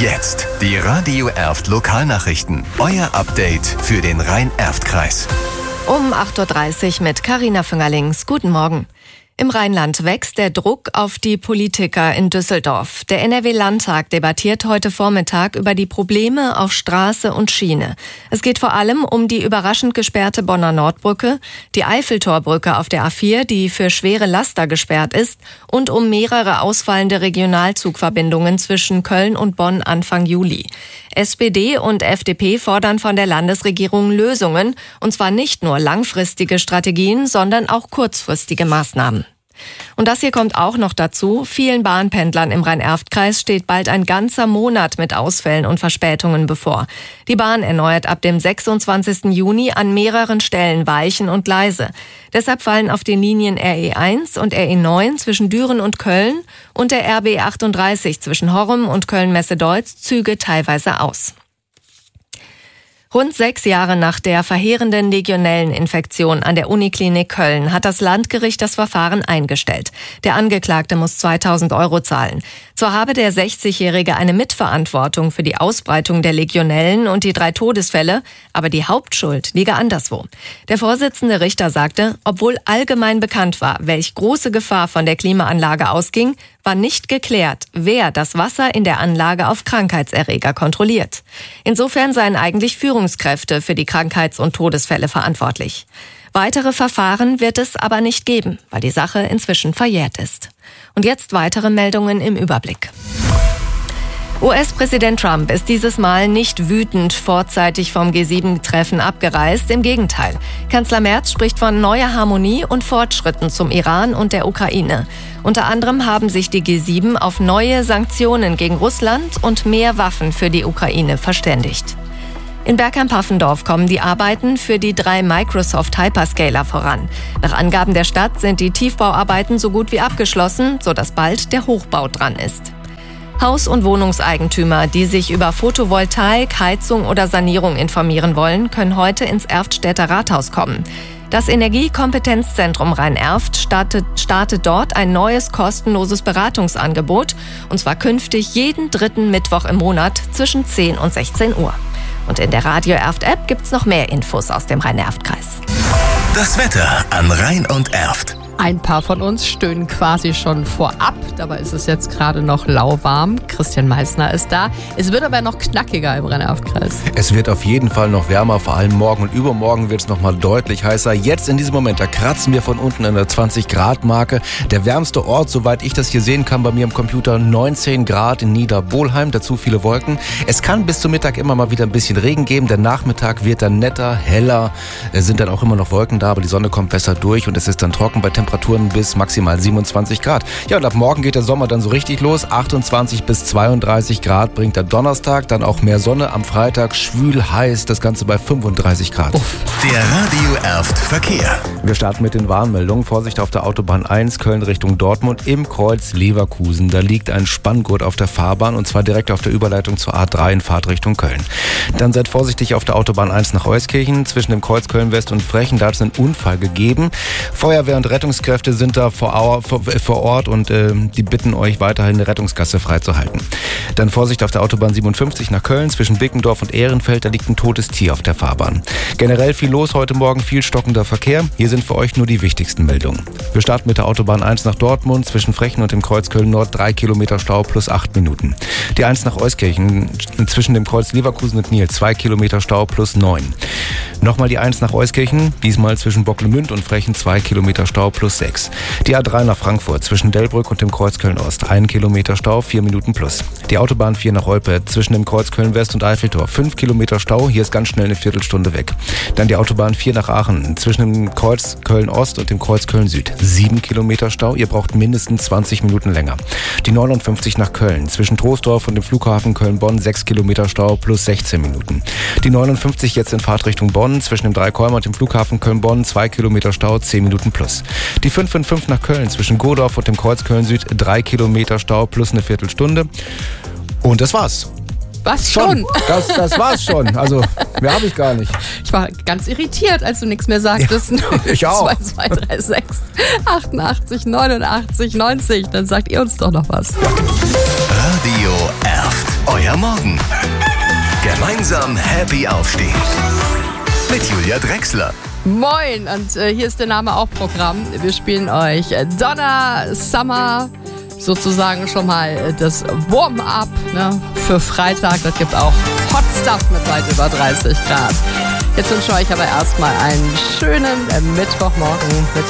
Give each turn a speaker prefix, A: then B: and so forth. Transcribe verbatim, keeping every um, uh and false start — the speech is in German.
A: Jetzt die Radio Erft Lokalnachrichten. Euer Update für den Rhein-Erft-Kreis.
B: Um acht Uhr dreißig mit Carina Füngerlings. Guten Morgen. Im Rheinland wächst der Druck auf die Politiker in Düsseldorf. Der N R W-Landtag debattiert heute Vormittag über die Probleme auf Straße und Schiene. Es geht vor allem um die überraschend gesperrte Bonner Nordbrücke, die Eiffeltorbrücke auf der A vier, die für schwere Laster gesperrt ist, und um mehrere ausfallende Regionalzugverbindungen zwischen Köln und Bonn Anfang Juli. S P D und F D P fordern von der Landesregierung Lösungen, und zwar nicht nur langfristige Strategien, sondern auch kurzfristige Maßnahmen. Und das hier kommt auch noch dazu. Vielen Bahnpendlern im Rhein-Erft-Kreis steht bald ein ganzer Monat mit Ausfällen und Verspätungen bevor. Die Bahn erneuert ab dem sechsundzwanzigsten Juni an mehreren Stellen Weichen und Gleise. Deshalb fallen auf den Linien R E eins und R E neun zwischen Düren und Köln und der R B achtunddreißig zwischen Horrem und Köln-Messe-Deutz Züge teilweise aus. Rund sechs Jahre nach der verheerenden Legionelleninfektion an der Uniklinik Köln hat das Landgericht das Verfahren eingestellt. Der Angeklagte muss zweitausend Euro zahlen. Zwar habe der sechzigjährige eine Mitverantwortung für die Ausbreitung der Legionellen und die drei Todesfälle, aber die Hauptschuld liege anderswo. Der Vorsitzende Richter sagte, obwohl allgemein bekannt war, welch große Gefahr von der Klimaanlage ausging, war nicht geklärt, wer das Wasser in der Anlage auf Krankheitserreger kontrolliert. Insofern seien eigentlich Führungskräfte für die Krankheits- und Todesfälle verantwortlich. Weitere Verfahren wird es aber nicht geben, weil die Sache inzwischen verjährt ist. Und jetzt weitere Meldungen im Überblick. U S-Präsident Trump ist dieses Mal nicht wütend vorzeitig vom G sieben Treffen abgereist. Im Gegenteil. Kanzler Merz spricht von neuer Harmonie und Fortschritten zum Iran und der Ukraine. Unter anderem haben sich die G sieben auf neue Sanktionen gegen Russland und mehr Waffen für die Ukraine verständigt. In Bergheim-Paffendorf kommen die Arbeiten für die drei Microsoft-Hyperscaler voran. Nach Angaben der Stadt sind die Tiefbauarbeiten so gut wie abgeschlossen, sodass bald der Hochbau dran ist. Haus- und Wohnungseigentümer, die sich über Photovoltaik, Heizung oder Sanierung informieren wollen, können heute ins Erftstädter Rathaus kommen. Das Energiekompetenzzentrum Rhein-Erft startet, startet dort ein neues kostenloses Beratungsangebot, und zwar künftig jeden dritten Mittwoch im Monat zwischen zehn und sechzehn Uhr. Und in der Radio Erft-App gibt's noch mehr Infos aus dem Rhein-Erft-Kreis.
A: Das Wetter an Rhein und Erft.
C: Ein paar von uns stöhnen quasi schon vorab. Dabei ist es jetzt gerade noch lauwarm. Christian Meissner ist da. Es wird aber noch knackiger im Rhein-Erft-Kreis.
D: Es wird auf jeden Fall noch wärmer, vor allem morgen und übermorgen wird es noch mal deutlich heißer. Jetzt in diesem Moment, da kratzen wir von unten an der zwanzig Grad Marke. Der wärmste Ort, soweit ich das hier sehen kann, bei mir am Computer, neunzehn Grad in Niederbolheim. Dazu viele Wolken. Es kann bis zum Mittag immer mal wieder ein bisschen Regen geben. Der Nachmittag wird dann netter, heller. Es sind dann auch immer noch Wolken da, aber die Sonne kommt besser durch und es ist dann trocken bei Temperaturen bis maximal siebenundzwanzig Grad. Ja, und ab morgen geht der Sommer dann so richtig los. achtundzwanzig bis zweiunddreißig Grad bringt der Donnerstag, dann auch mehr Sonne. Am Freitag schwül heiß, das Ganze bei fünfunddreißig Grad.
A: Uff. Der Radio Erft Verkehr.
D: Wir starten mit den Warnmeldungen. Vorsicht auf der Autobahn eins, Köln Richtung Dortmund, im Kreuz Leverkusen. Da liegt ein Spanngurt auf der Fahrbahn, und zwar direkt auf der Überleitung zur A drei in Fahrtrichtung Köln. Dann seid vorsichtig auf der Autobahn eins nach Euskirchen, zwischen dem Kreuz Köln West und Frechen. Da hat es einen Unfall gegeben. Feuerwehr und Rettungskräfte sind da vor, vor, vor Ort und äh, die bitten euch weiterhin eine Rettungsgasse freizuhalten. Dann Vorsicht auf der Autobahn siebenundfünfzig nach Köln, zwischen Bickendorf und Ehrenfeld, da liegt ein totes Tier auf der Fahrbahn. Generell viel los heute Morgen, viel stockender Verkehr. Hier sind für euch nur die wichtigsten Meldungen. Wir starten mit der Autobahn eins nach Dortmund, zwischen Frechen und dem Kreuz Köln Nord, drei Kilometer Stau plus acht Minuten. Die eins nach Euskirchen, zwischen dem Kreuz Leverkusen und Nil, zwei Kilometer Stau plus neun. Nochmal die eins nach Euskirchen, diesmal zwischen Bocklemünd und Frechen, zwei Kilometer Stau plus sechs. Die A drei nach Frankfurt, zwischen Delbrück und dem Kreuz Köln Ost, ein Kilometer Stau, vier Minuten plus. Die Autobahn vier nach Olpe, zwischen dem Kreuz Köln West und Eiffeltor, fünf Kilometer Stau, hier ist ganz schnell eine Viertelstunde weg. Dann die Autobahn vier nach Aachen, zwischen dem Kreuz Köln Ost und dem Kreuz Köln Süd, sieben Kilometer Stau, ihr braucht mindestens zwanzig Minuten länger. Die neunundfünfzig nach Köln, zwischen Troisdorf und dem Flughafen Köln-Bonn, sechs Kilometer Stau plus sechzehn Minuten. Die neunundfünfzig jetzt in Fahrtrichtung Bonn, zwischen dem Dreikolmer und dem Flughafen Köln-Bonn, zwei Kilometer Stau, zehn Minuten plus. Die fünf fünf fünf nach Köln, zwischen Godorf und dem Kreuz Köln Süd, drei Kilometer Stau plus eine Viertelstunde. Und das war's.
C: Was schon?
D: Das, das war's schon. Also, mehr habe ich gar nicht.
C: Ich war ganz irritiert, als du nichts mehr sagtest.
D: Ja, ich auch.
C: zwei zwei drei sechs achtundachtzig neunundachtzig neunzig. Dann sagt ihr uns doch noch was.
A: Radio Erft, euer Euer Morgen. Gemeinsam happy aufstehen. Mit Julia Drechsler.
C: Moin, und äh, hier ist der Name auch Programm. Wir spielen euch Donner Summer, sozusagen schon mal das Warm-up, ne, für Freitag. Das gibt auch Hot Stuff mit weit über dreißig Grad. Jetzt wünsche ich euch aber erstmal einen schönen äh, Mittwochmorgen mit